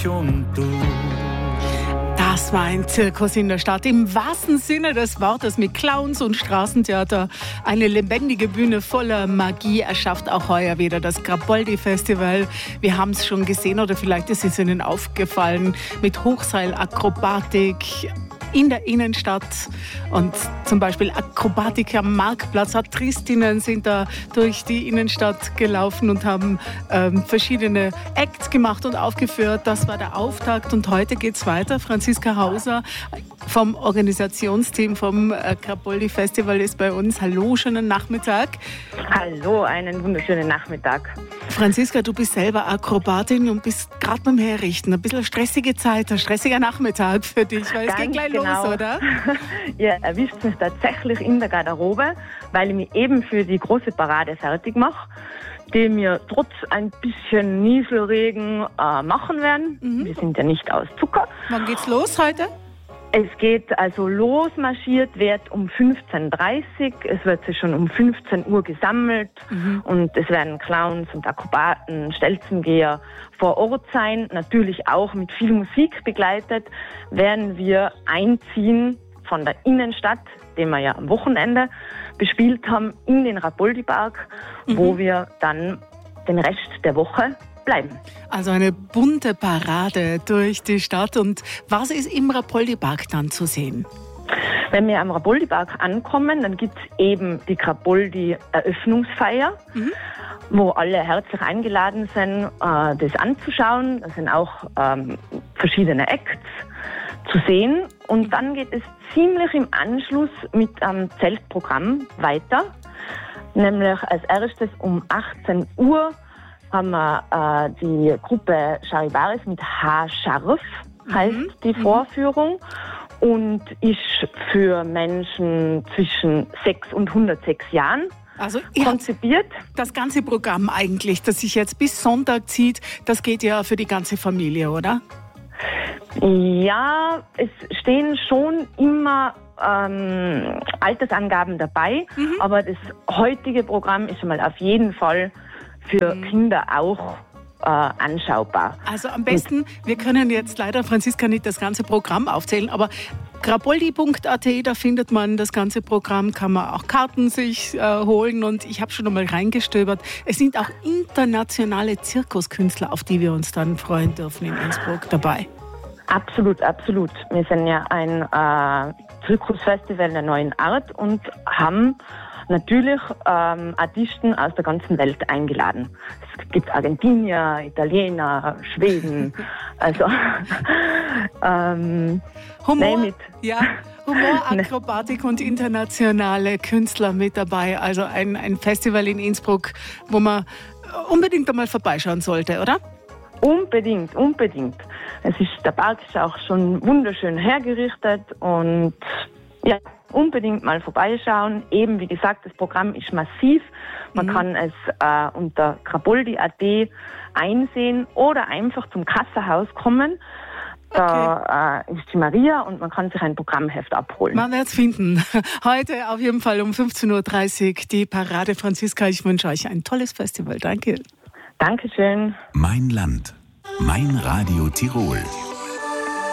ich und du. Das war ein Zirkus in der Stadt, im wahrsten Sinne des Wortes, mit Clowns und Straßentheater. Eine lebendige Bühne voller Magie erschafft auch heuer wieder das Krapoldi-Festival. Wir haben es schon gesehen oder vielleicht ist es Ihnen aufgefallen, mit Hochseilakrobatik in der Innenstadt und zum Beispiel Akrobatik am Marktplatz. Artistinnen sind da durch die Innenstadt gelaufen und haben verschiedene Acts gemacht und aufgeführt. Das war der Auftakt und heute geht's weiter. Franziska Hauser vom Organisationsteam vom Krapoldi Festival ist bei uns. Hallo, schönen Nachmittag. Hallo, einen wunderschönen Nachmittag. Franziska, du bist selber Akrobatin und bist gerade beim Herrichten. Ein bisschen stressige Zeit, ein stressiger Nachmittag für dich, weil es geht gleich los, oder? Ihr erwischt mich tatsächlich in der Garderobe, weil ich mich eben für die große Parade fertig mache, die wir trotz ein bisschen Nieselregen machen werden. Wir sind ja nicht aus Zucker. Wann geht's los heute? Es geht also los, marschiert wird um 15.30 Uhr. Es wird sich schon um 15 Uhr gesammelt und es werden Clowns und Akrobaten, Stelzengeher vor Ort sein. Natürlich auch mit viel Musik begleitet werden wir einziehen von der Innenstadt, den wir ja am Wochenende bespielt haben, in den Rapoldi-Park, wo wir dann den Rest der Woche bleiben. Also eine bunte Parade durch die Stadt. Und was ist im Rapoldi-Park dann zu sehen? Wenn wir am Rapoldi-Park ankommen, dann gibt es eben die Krapoldi-Eröffnungsfeier, wo alle herzlich eingeladen sind, das anzuschauen. Da sind auch verschiedene Acts zu sehen. Und dann geht es ziemlich im Anschluss mit einem Zeltprogramm weiter. Nämlich als erstes um 18 Uhr haben wir die Gruppe Charivaris mit H-Scharf, heißt die Vorführung, und ist für Menschen zwischen 6 und 106 Jahren also konzipiert. Das ganze Programm eigentlich, das sich jetzt bis Sonntag zieht, das geht ja für die ganze Familie, oder? Ja, es stehen schon immer Altersangaben dabei, aber das heutige Programm ist schon mal auf jeden Fall für Kinder auch anschaubar. Also am besten, wir können jetzt leider, Franziska, nicht das ganze Programm aufzählen, aber krapoldi.at, da findet man das ganze Programm, kann man auch Karten sich holen und ich habe schon einmal reingestöbert. Es sind auch internationale Zirkuskünstler, auf die wir uns dann freuen dürfen in Innsbruck dabei. Absolut, absolut. Wir sind ja ein Zirkusfestival der neuen Art und haben natürlich Artisten aus der ganzen Welt eingeladen. Es gibt Argentinier, Italiener, Schweden, also Humor, Akrobatik und internationale Künstler mit dabei. Also ein Festival in Innsbruck, wo man unbedingt einmal vorbeischauen sollte, oder? Unbedingt. Der Park ist auch schon wunderschön hergerichtet und ja, unbedingt mal vorbeischauen. Eben, wie gesagt, das Programm ist massiv. Man kann es unter krapoldi.at einsehen oder einfach zum Kassahaus kommen. Da ist die Maria und man kann sich ein Programmheft abholen. Man wird es finden. Heute auf jeden Fall um 15.30 Uhr die Parade. Franziska, ich wünsche euch ein tolles Festival. Danke. Dankeschön. Mein Land. Mein Radio Tirol.